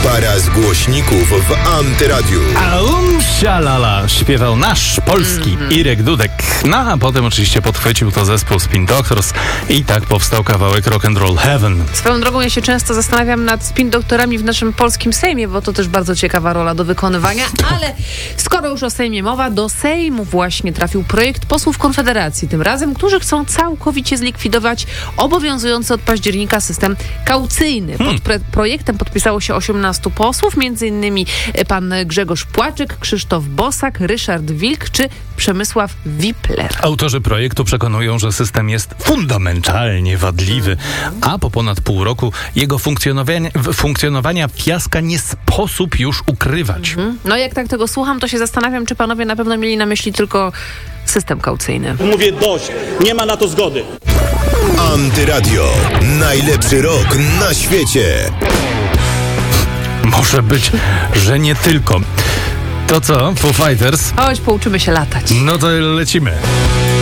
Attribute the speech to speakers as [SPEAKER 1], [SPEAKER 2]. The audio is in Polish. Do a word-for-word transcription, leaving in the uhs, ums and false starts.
[SPEAKER 1] Para z głośników w Antyradiu.
[SPEAKER 2] Aum sialala, śpiewał nasz polski mm-hmm. Irek Dudek. No a potem oczywiście podchwycił to zespół Spin Doctors i tak powstał kawałek Rock and Roll Heaven.
[SPEAKER 3] Swoją drogą ja się często zastanawiam nad Spin Doktorami w naszym polskim Sejmie, bo to też bardzo ciekawa rola do wykonywania, ale skoro już o Sejmie mowa, do Sejmu właśnie trafił projekt posłów Konfederacji, tym razem, którzy chcą całkowicie zlikwidować obowiązujący od października system kaucyjny. Pod pre- projektem podpisało się osiemnastu posłów, między innymi pan Grzegorz Płaczyk, Krzysztof Bosak, Ryszard Wilk czy Przemysław Wipler.
[SPEAKER 2] Autorzy projektu przekonują, że system jest fundamentalnie wadliwy, a po ponad pół roku jego funkcjonowania, funkcjonowania fiaska nie sposób już ukrywać.
[SPEAKER 3] Mhm. No jak tak tego słucham, to się zastanawiam, czy panowie na pewno mieli na myśli tylko system kaucyjny.
[SPEAKER 4] Mówię dość, nie ma na to zgody.
[SPEAKER 1] Antyradio. Najlepszy rok na świecie.
[SPEAKER 2] Może być, że nie tylko. To co, Foo Fighters?
[SPEAKER 3] Chodź, pouczymy się latać.
[SPEAKER 2] No to lecimy.